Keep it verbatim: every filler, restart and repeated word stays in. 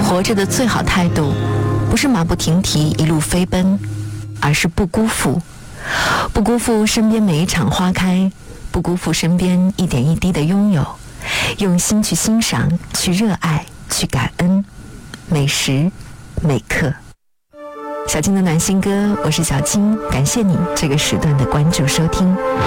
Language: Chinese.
活着的最好态度，不是马不停蹄一路飞奔，而是不辜负，不辜负身边每一场花开，不辜负身边一点一滴的拥有，用心去欣赏，去热爱，去感恩，每时每刻。小金的暖心歌，我是小金，感谢你这个时段的关注收听。